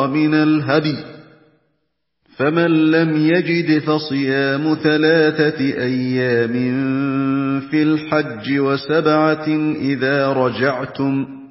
استيسر من الهدي، فمن لم يجد فصيام 3 أيام في الحج و7 إذا رجعتم،